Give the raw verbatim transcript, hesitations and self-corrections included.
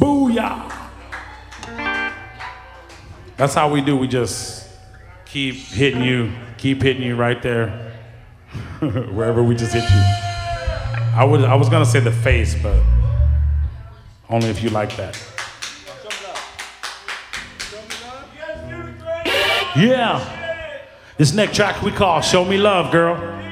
Booyah! That's how we do. We just keep hitting you, keep hitting you right there, wherever we just hit you. I would, I was gonna say the face, but only if you like that. Yeah. This next track we call "Show Me Love, Girl."